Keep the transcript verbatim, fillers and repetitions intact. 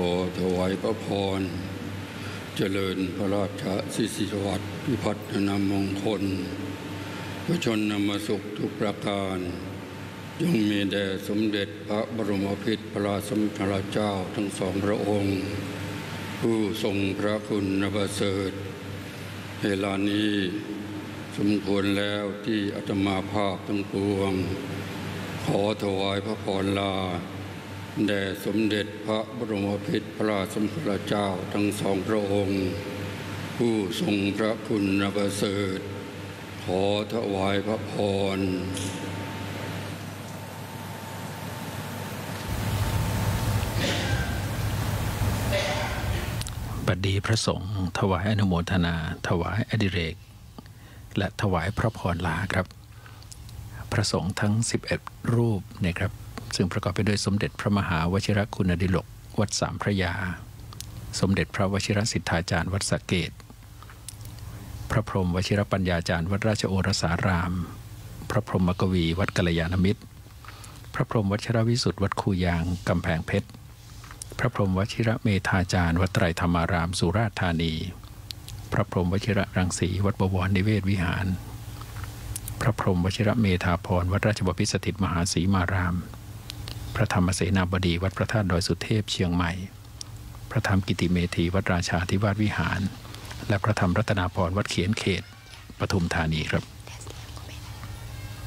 อถวายพระพรเจริญพระราชสิริวัตรพิพัฒนมงคลพระชนมสุขทุกประการจงมีแด่สมเด็จพระบรมพิตรพระราชสมภารเจ้าทั้งสองพระองค์ผู้ทรงพระคุณประเสริฐเวลานี้สมควรแล้วที่อาตมาภาพทั้งปวงขอถวายพระพรลาแด่สมเด็จพระบรมพิตรพระราชสมภารเจ้าทั้งสองพระองค์ผู้ทรงพระคุณประเสริฐขอถวายพระพรบัดนี้พระสงฆ์ถวายอนุโมทนาถวายอดิเรกและถวายพระพรลาครับพระสงฆ์ทั้งสิบเอ็ดรูปนะครับซึ่งประกอบไปด้วยสมเด็จพระมหาวชิรคุณดิลกวัดสามพระยาสมเด็จพระวชิรสิทธาจารย์วัดสะเกษพระพรหมวชิรปัญญาจารย์วัดราชโอรสารามพระพรหมกวีวัดกัลยาณมิตรพระพรหมวชิรวิสุทธิ์วัดคูยางกำแพงเพชรพระพรหมวชิรเมธาจารย์วัดไตรธรรมารามสุราษฎร์ธานีพระพรหมวชิรรังสีวัดบวรนิเวศวิหารพระพรหมวชิรเมธาพรวัดราชบพิตรสถิตมหาศรีมารามพระธรรมเสนาบดีวัดพระธาตุดอยสุเทพเชียงใหม่พระธรรมกิติเมธีวัดราชาธิวาสวิหารและพระธรรมรัตนาพรวัดเขียนเขตปทุมธานีครับ